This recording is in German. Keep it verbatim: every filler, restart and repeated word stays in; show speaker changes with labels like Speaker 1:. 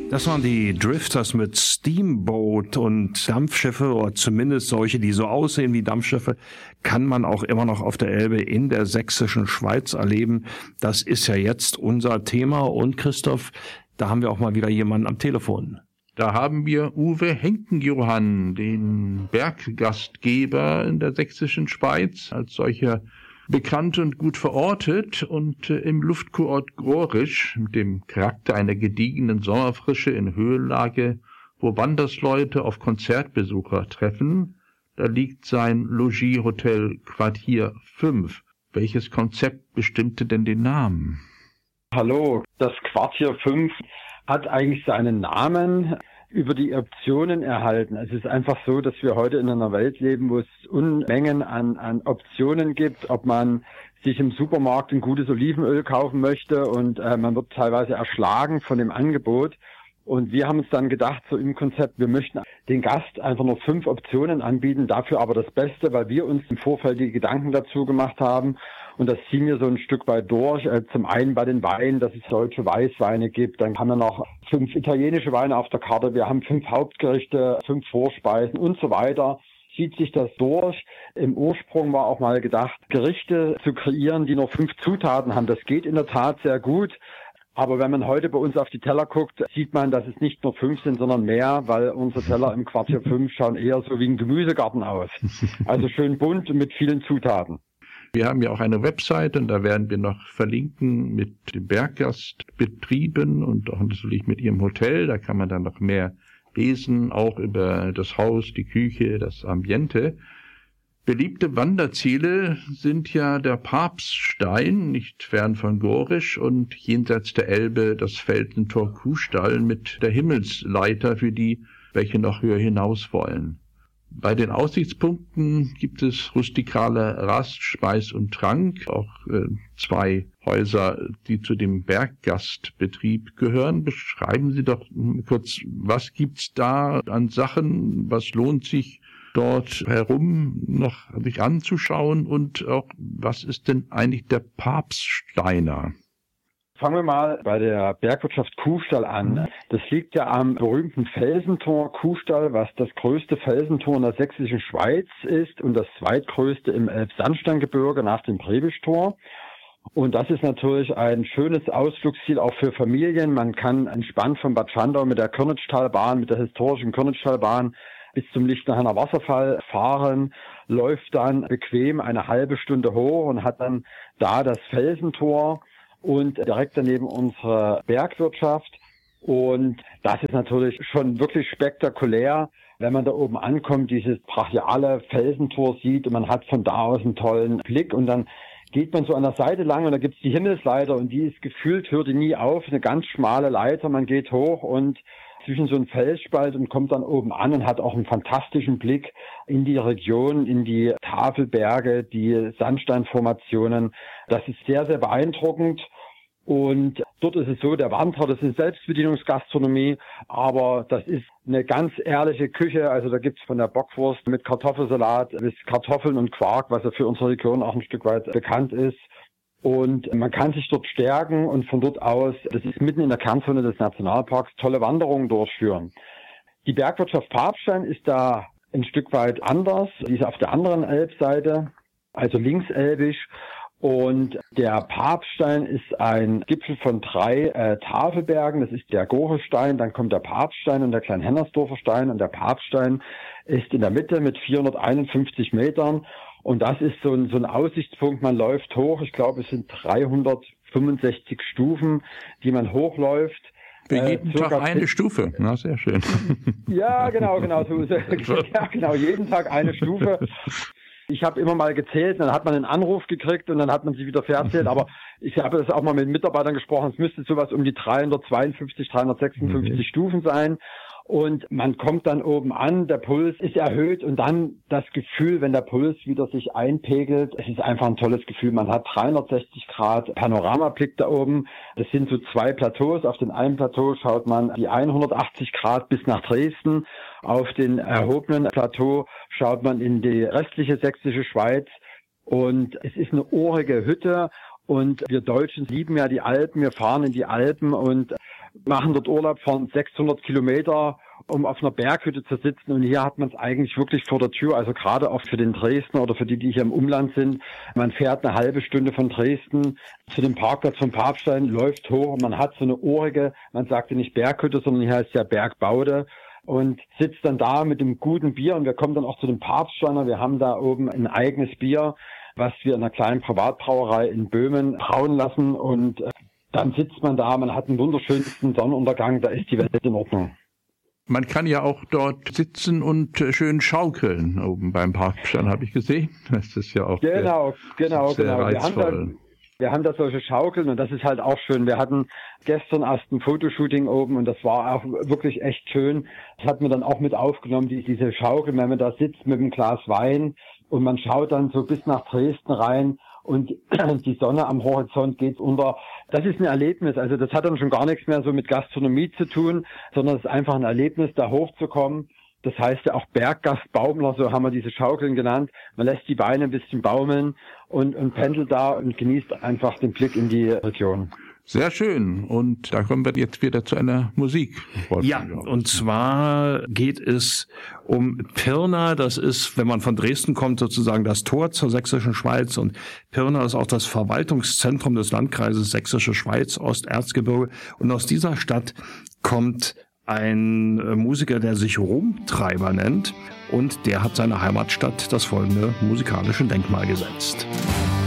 Speaker 1: Das waren die Drifters mit Steamboat und Dampfschiffe, oder zumindest solche, die so aussehen wie Dampfschiffe, kann man auch immer noch auf der Elbe in der sächsischen Schweiz erleben. Das ist ja jetzt unser Thema. Und Christoph, da haben wir auch mal wieder jemanden am Telefon.
Speaker 2: Da haben wir Uwe Henken-Johann, den Berggastgeber in der sächsischen Schweiz, als solcher bekannt und gut verortet und äh, im Luftkurort Gorisch mit dem Charakter einer gediegenen Sommerfrische in Höhenlage, wo Wandersleute auf Konzertbesucher treffen. Da liegt sein Logis-Hotel Quartier fünf. Welches Konzept bestimmte denn den Namen?
Speaker 3: Hallo, das Quartier fünf hat eigentlich seinen Namen über die Optionen erhalten. Es ist einfach so, dass wir heute in einer Welt leben, wo es Unmengen an, an Optionen gibt, ob man sich im Supermarkt ein gutes Olivenöl kaufen möchte und äh, man wird teilweise erschlagen von dem Angebot. Und wir haben uns dann gedacht, so im Konzept, wir möchten den Gast einfach nur fünf Optionen anbieten, dafür aber das Beste, weil wir uns im Vorfeld die Gedanken dazu gemacht haben. Und das ziehen wir so ein Stück weit durch. Äh, zum einen bei den Weinen, dass es deutsche Weißweine gibt. Dann haben wir noch fünf italienische Weine auf der Karte. Wir haben fünf Hauptgerichte, fünf Vorspeisen und so weiter. Zieht sich das durch. Im Ursprung war auch mal gedacht, Gerichte zu kreieren, die nur fünf Zutaten haben. Das geht in der Tat sehr gut. Aber wenn man heute bei uns auf die Teller guckt, sieht man, dass es nicht nur fünf sind, sondern mehr, weil unsere Teller im Quartier fünf schauen eher so wie ein Gemüsegarten aus. Also schön bunt und mit vielen Zutaten.
Speaker 2: Wir haben ja auch eine Website und da werden wir noch verlinken mit den Berggastbetrieben und auch natürlich mit ihrem Hotel. Da kann man dann noch mehr lesen, auch über das Haus, die Küche, das Ambiente. Beliebte Wanderziele sind ja der Papststein, nicht fern von Gorisch, und jenseits der Elbe das Felsentor Kuhstall mit der Himmelsleiter für die, welche noch höher hinaus wollen. Bei den Aussichtspunkten gibt es rustikale Rast, Speis und Trank, auch äh, zwei Häuser, die zu dem Berggastbetrieb gehören. Beschreiben Sie doch kurz, was gibt's da an Sachen, was lohnt sich dort herum noch sich anzuschauen und auch was ist denn eigentlich der Papststeiner?
Speaker 3: Fangen wir mal bei der Bergwirtschaft Kuhstall an. Das liegt ja am berühmten Felsentor Kuhstall, was das größte Felsentor in der sächsischen Schweiz ist und das zweitgrößte im Elbsandsteingebirge nach dem Prebischtor. Und das ist natürlich ein schönes Ausflugsziel auch für Familien. Man kann entspannt von Bad Schandau mit der Körnitschtalbahn, mit der historischen Körnitschtalbahn bis zum Lichtenhainer Wasserfall fahren, läuft dann bequem eine halbe Stunde hoch und hat dann da das Felsentor und direkt daneben unsere Bergwirtschaft. Und das ist natürlich schon wirklich spektakulär, wenn man da oben ankommt, dieses brachiale Felsentor sieht und man hat von da aus einen tollen Blick und dann geht man so an der Seite lang und da gibt's die Himmelsleiter und die ist gefühlt, hört die nie auf, eine ganz schmale Leiter, man geht hoch und zwischen so einem Felsspalt und kommt dann oben an und hat auch einen fantastischen Blick in die Region, in die Tafelberge, die Sandsteinformationen. Das ist sehr, sehr beeindruckend. Und dort ist es so, der Wanderer, das ist Selbstbedienungsgastronomie, aber das ist eine ganz ehrliche Küche. Also da gibt's von der Bockwurst mit Kartoffelsalat bis Kartoffeln und Quark, was ja für unsere Region auch ein Stück weit bekannt ist. Und man kann sich dort stärken und von dort aus, das ist mitten in der Kernzone des Nationalparks, tolle Wanderungen durchführen. Die Bergwirtschaft Papststein ist da ein Stück weit anders. Die ist auf der anderen Elbseite, also linkselbisch. Und der Papststein ist ein Gipfel von drei äh, Tafelbergen. Das ist der Gorischstein, dann kommt der Papststein und der Kleinhennersdorfer Stein. Und der Papststein ist in der Mitte mit vierhunderteinundfünfzig Metern. Und das ist so ein, so ein Aussichtspunkt, man läuft hoch, ich glaube es sind dreihundertfünfundsechzig Stufen, die man hochläuft.
Speaker 2: Für jeden äh, Tag eine Stufe, na sehr schön.
Speaker 3: Ja, genau, genau, so, ja, genau, jeden Tag eine Stufe. Ich habe immer mal gezählt, dann hat man einen Anruf gekriegt und dann hat man sich wieder verzählt, aber ich habe das auch mal mit Mitarbeitern gesprochen, es müsste sowas um die dreihundertzweiundfünfzig, dreihundertsechsundfünfzig mhm. Stufen sein. Und man kommt dann oben an, der Puls ist erhöht und dann das Gefühl, wenn der Puls wieder sich einpegelt, es ist einfach ein tolles Gefühl. Man hat dreihundertsechzig Grad Panoramablick da oben. Das sind so zwei Plateaus. Auf den einen Plateau schaut man die hundertachtzig Grad bis nach Dresden. Auf den erhobenen Plateau schaut man in die restliche sächsische Schweiz. Und es ist eine urige Hütte. Und wir Deutschen lieben ja die Alpen. Wir fahren in die Alpen und machen dort Urlaub, fahren sechshundert Kilometer, um auf einer Berghütte zu sitzen. Und hier hat man es eigentlich wirklich vor der Tür. Also gerade auch für den Dresdner oder für die, die hier im Umland sind. Man fährt eine halbe Stunde von Dresden zu dem Parkplatz von Papstein, läuft hoch und man hat so eine urige, man sagte nicht Berghütte, sondern hier heißt ja Bergbaude. Und sitzt dann da mit dem guten Bier. Und wir kommen dann auch zu dem Papststeiner. Wir haben da oben ein eigenes Bier, was wir in einer kleinen Privatbrauerei in Böhmen brauen lassen. Und dann sitzt man da, man hat einen wunderschönsten Sonnenuntergang, da ist die Welt in Ordnung.
Speaker 2: Man kann ja auch dort sitzen und schön schaukeln. Oben beim Parkstein habe ich gesehen. Das ist ja auch
Speaker 3: genau,
Speaker 2: sehr,
Speaker 3: genau,
Speaker 2: sehr
Speaker 3: genau.
Speaker 2: reizvoll.
Speaker 3: Wir haben, da, wir haben da solche Schaukeln und das ist halt auch schön. Wir hatten gestern erst ein Fotoshooting oben und das war auch wirklich echt schön. Das hat mir dann auch mit aufgenommen, die, diese Schaukel, wenn man da sitzt mit einem Glas Wein und man schaut dann so bis nach Dresden rein. Und die Sonne am Horizont geht unter. Das ist ein Erlebnis. Also das hat dann schon gar nichts mehr so mit Gastronomie zu tun, sondern es ist einfach ein Erlebnis, da hochzukommen. Das heißt ja auch Berggastbaumler, so haben wir diese Schaukeln genannt. Man lässt die Beine ein bisschen baumeln und, und pendelt da und genießt einfach den Blick in die Region.
Speaker 2: Sehr schön. Und da kommen wir jetzt wieder zu einer Musik.
Speaker 1: Ja, und zwar geht es um Pirna. Das ist, wenn man von Dresden kommt, sozusagen das Tor zur sächsischen Schweiz. Und Pirna ist auch das Verwaltungszentrum des Landkreises Sächsische Schweiz, Osterzgebirge. Und aus dieser Stadt kommt ein Musiker, der sich Rumtreiber nennt. Und der hat seiner Heimatstadt das folgende musikalische Denkmal gesetzt.